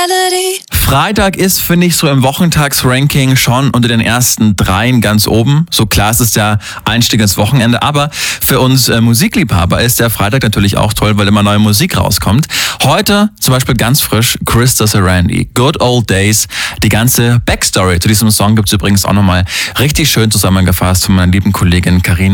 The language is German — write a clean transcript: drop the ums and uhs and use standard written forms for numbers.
reality. Freitag ist, finde ich, so im Wochentagsranking schon unter den ersten 3 ganz oben. So klar, es ist der Einstieg ins Wochenende. Aber für uns Musikliebhaber ist der Freitag natürlich auch toll, weil immer neue Musik rauskommt. Heute zum Beispiel ganz frisch Krista Sarandon, Good Old Days. Die ganze Backstory zu diesem Song gibt es übrigens auch nochmal richtig schön zusammengefasst von meiner lieben Kollegin Carina.